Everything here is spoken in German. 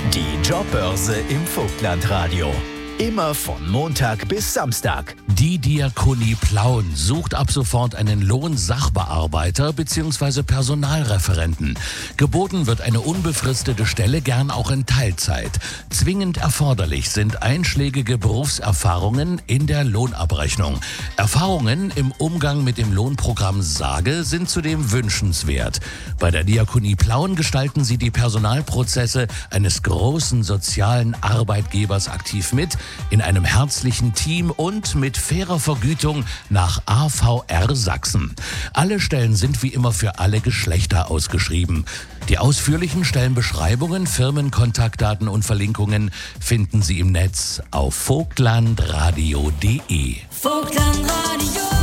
Die Jobbörse im Vogtlandradio. Immer von Montag bis Samstag. Die Diakonie Plauen sucht ab sofort einen Lohnsachbearbeiter bzw. Personalreferenten. Geboten wird eine unbefristete Stelle, gern auch in Teilzeit. Zwingend erforderlich sind einschlägige Berufserfahrungen in der Lohnabrechnung. Erfahrungen im Umgang mit dem Lohnprogramm SAGE sind zudem wünschenswert. Bei der Diakonie Plauen gestalten sie die Personalprozesse eines großen sozialen Arbeitgebers aktiv mit, in einem herzlichen Team und mit fairer Vergütung nach AVR Sachsen. Alle Stellen sind wie immer für alle Geschlechter ausgeschrieben. Die ausführlichen Stellenbeschreibungen, Firmenkontaktdaten und Verlinkungen finden Sie im Netz auf vogtlandradio.de. Vogtlandradio.